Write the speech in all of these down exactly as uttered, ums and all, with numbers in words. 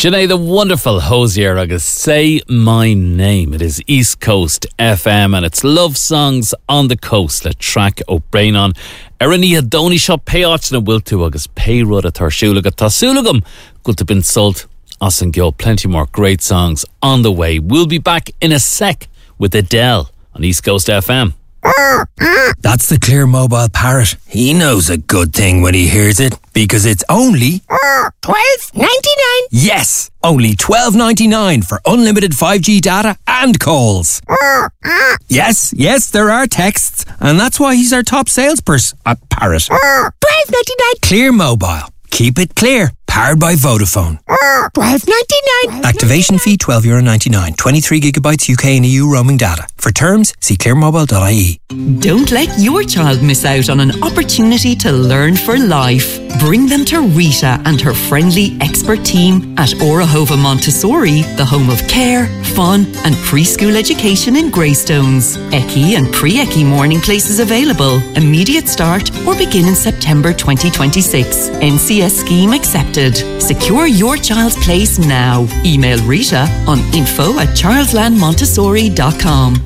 Sinead, the wonderful Hosier agus Say My Name. It is East Coast F M and it's love songs on the coast. Le track O'Brien on. Erani Hadoni shop pay áitina bhfuil agus pay rud a tarsúlaga tasúlagam. Good to been sold. Us and Gil, plenty more great songs on the way. We'll be back in a sec with Adele on East Coast F M. That's the Clear Mobile Parrot. He knows a good thing when he hears it, because it's only twelve ninety-nine. Yes, only twelve ninety-nine for unlimited five G data and calls. Yes, yes, there are texts, and that's why he's our top salesperson at Parrot. twelve ninety-nine. Clear Mobile. Keep it clear. Powered by Vodafone. twelve ninety-nine. Activation fee twelve euro ninety-nine. twenty-three gigabytes U K and E U roaming data. For terms, see clear mobile dot I E. Don't let your child miss out on an opportunity to learn for life. Bring them to Rita and her friendly expert team at Orahova Montessori, the home of care, fun and preschool education in Greystones. E C I and pre-E C I morning places available. Immediate start or begin in September twenty twenty-six. N C S scheme accepted. Secure your child's place now. Email Rita on info at charlesland montessori dot com.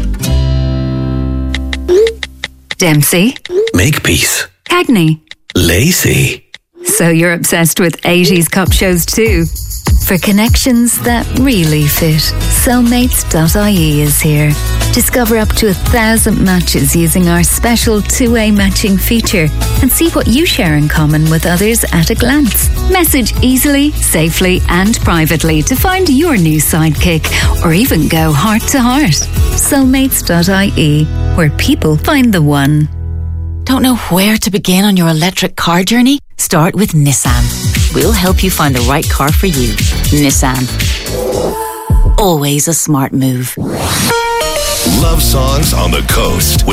Dempsey. Makepeace. Cagney. Lacey. So you're obsessed with eighties cop shows too? For connections that really fit, soulmates dot I E is here. Discover up to a thousand matches using our special two-way matching feature and see what you share in common with others at a glance. Message easily, safely and privately to find your new sidekick, or even go heart to heart. soulmates dot I E, where people find the one. Don't know where to begin on your electric car journey? Start with Nissan. We'll help you find the right car for you. Nissan. Always a smart move. Love songs on the coast with